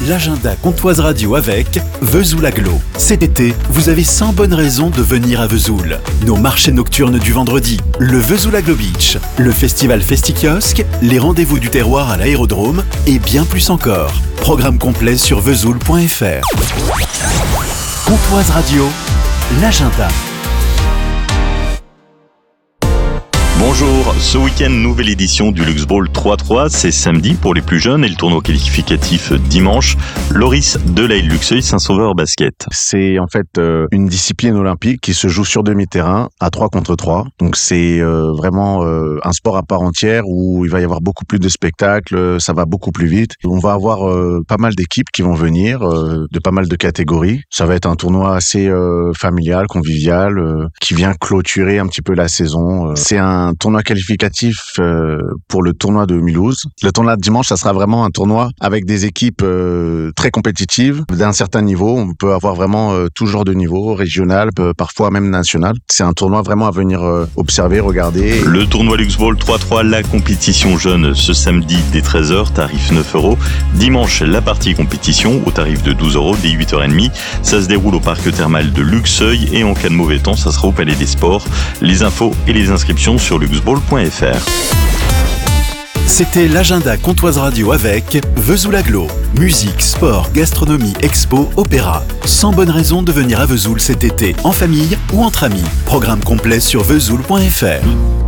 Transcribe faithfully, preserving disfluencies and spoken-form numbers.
l'agenda Comtoise Radio avec Vesoul Agglo. Cet été, vous avez cent bonnes raisons de venir à Vesoul. Nos marchés nocturnes du vendredi, le Vesoul Agglo Beach, le festival Festi-Kiosque, les rendez-vous du terroir à l'aérodrome et bien plus encore. Programme complet sur vesoul point f r. Comtoise Radio, l'agenda. Bonjour, ce week-end, nouvelle édition du Lux Bowl trois trois, c'est samedi pour les plus jeunes et le tournoi qualificatif dimanche. Loris Delahaye-Luxeuil, Saint-Sauveur Basket. C'est en fait euh, une discipline olympique qui se joue sur demi-terrain à trois contre trois. Donc c'est euh, vraiment euh, un sport à part entière où il va y avoir beaucoup plus de spectacles, ça va beaucoup plus vite. On va avoir euh, pas mal d'équipes qui vont venir, euh, de pas mal de catégories. Ça va être un tournoi assez euh, familial, convivial, euh, qui vient clôturer un petit peu la saison. C'est un Un tournoi qualificatif euh, pour le tournoi de Mulhouse. Le tournoi de dimanche, ça sera vraiment un tournoi avec des équipes euh, très compétitives d'un certain niveau. On peut avoir vraiment euh, tout genre de niveau, régional, euh, parfois même national. C'est un tournoi vraiment à venir euh, observer, regarder. Le tournoi Lux Bowl trois trois, la compétition jeune ce samedi dès treize heures, tarif neuf euros. Dimanche, la partie compétition au tarif de douze euros dès huit heures trente. Ça se déroule au parc thermal de Luxeuil et en cas de mauvais temps, ça sera au Palais des Sports. Les infos et les inscriptions sur luxbowl point f r. C'était l'agenda Comtoise Radio avec Vesoul Agglo. Musique, sport, gastronomie, expo, opéra. cent bonnes raisons de venir à Vesoul cet été, en famille ou entre amis. Programme complet sur vesoul point f r.